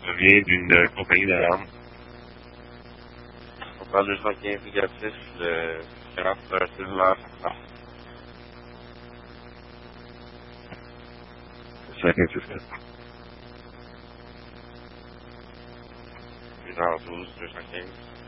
Je viens d'une compagnie d'alarme. On parle 215 négatif, le gérant pour un cellulaire. Ah, 5-6-4. genre 12, 215.